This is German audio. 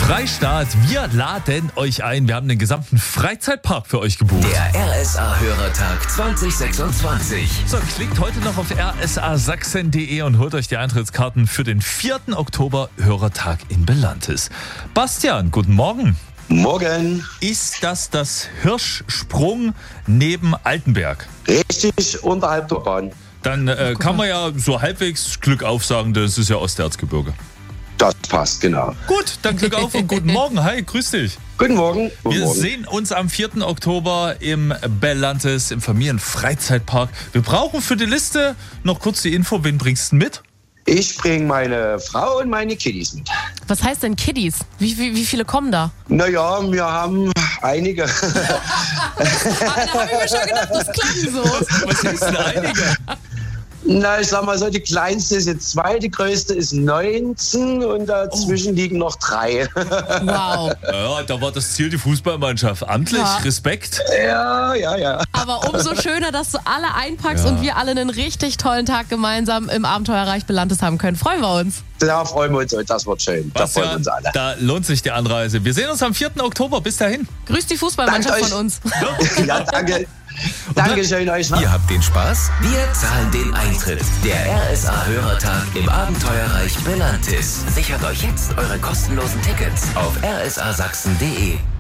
Freistaat, wir laden euch ein. Wir haben den gesamten Freizeitpark für euch gebucht. Der RSA-Hörertag 2026. So, klickt heute noch auf rsasachsen.de und holt euch die Eintrittskarten für den 4. Oktober Hörertag in Belantes. Bastian, guten Morgen. Morgen. Ist das Hirschsprung neben Altenberg? Richtig, unterhalb der Bahn. Dann kann man ja so halbwegs Glück auf sagen, das ist ja Osterzgebirge. Das passt, genau. Gut, dann Glück auf und guten Morgen. Hi, grüß dich. Guten Morgen. Wir sehen uns am 4. Oktober im Belantes, im Familienfreizeitpark. Wir brauchen für die Liste noch kurz die Info, wen bringst du mit? Ich bringe meine Frau und meine Kiddies mit. Was heißt denn Kiddies? Wie viele kommen da? Naja, wir haben einige. Da habe ich mir schon gedacht, das klang so. Was heißt denn einige? Na, ich sag mal so, die kleinste ist jetzt 2, die größte ist 19 und dazwischen liegen noch 3. Wow. Ja, da war das Ziel die Fußballmannschaft. Amtlich, Ja. Respekt. Ja. Aber umso schöner, dass du alle einpackst und wir alle einen richtig tollen Tag gemeinsam im Abenteuerreich Belantes haben können. Freuen wir uns. Da freuen wir uns, das wird schön. Da freuen wir uns alle. Da lohnt sich die Anreise. Wir sehen uns am 4. Oktober. Bis dahin. Grüß die Fußballmannschaft Danke von uns. Ja, danke. Dankeschön euch. Ihr habt den Spaß, wir zahlen den Eintritt. Der RSA-Hörertag im Abenteuerreich Belantes. Sichert euch jetzt eure kostenlosen Tickets auf rsasachsen.de.